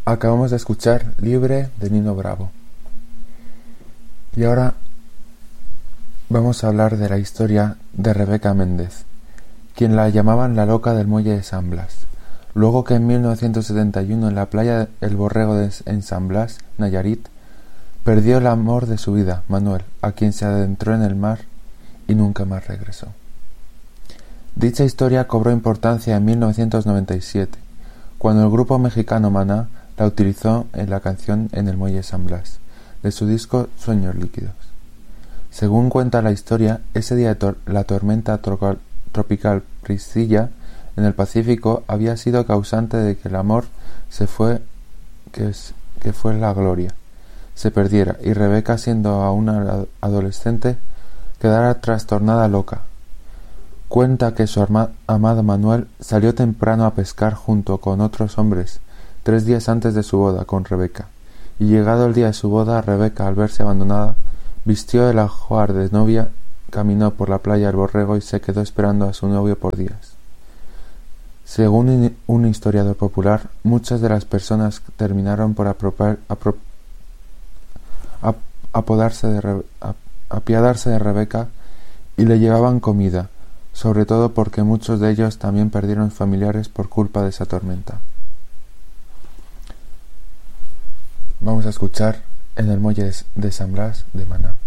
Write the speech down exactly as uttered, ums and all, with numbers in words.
Acabamos de escuchar Libre de Nino Bravo. Y ahora vamos a hablar de la historia de Rebeca Méndez, quien la llamaban la loca del muelle de San Blas. Luego que en mil novecientos setenta y uno en la playa El Borrego de, en San Blas, Nayarit, perdió el amor de su vida, Manuel, a quien se adentró en el mar y nunca más regresó. Dicha historia cobró importancia en mil novecientos noventa y siete, cuando el grupo mexicano Maná la utilizó en la canción En el muelle de San Blas, de su disco Sueños líquidos. Según cuenta la historia, ese día tor- la tormenta trocal- tropical Priscilla en el Pacífico había sido causante de que el amor se fue, que, es, que fue la gloria, se perdiera, y Rebeca, siendo aún adolescente, quedara trastornada loca. Cuenta que su arma- amado Manuel salió temprano a pescar junto con otros hombres, tres días antes de su boda con Rebeca, y llegado el día de su boda, Rebeca, al verse abandonada, vistió el ajuar de novia, caminó por la playa del Borrego y se quedó esperando a su novio por días. Según un historiador popular, muchas de las personas terminaron por apropar, apro, ap, apodarse de Re, ap, apiadarse de Rebeca y le llevaban comida, sobre todo porque muchos de ellos también perdieron familiares por culpa de esa tormenta. Vamos a escuchar En el muelle de San Blas de Maná.